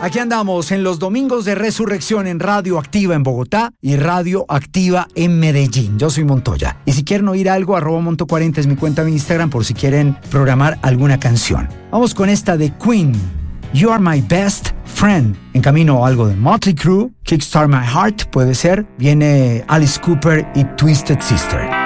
Aquí andamos en los domingos de resurrección en Radio Activa en Bogotá y Radio Activa en Medellín. Yo soy Montoya. Y si quieren oír algo, @Monto40 es mi cuenta de Instagram por si quieren programar alguna canción. Vamos con esta de Queen, You Are My Best Friend. En camino algo de Motley Crue, Kickstart My Heart puede ser. Viene Alice Cooper y Twisted Sister.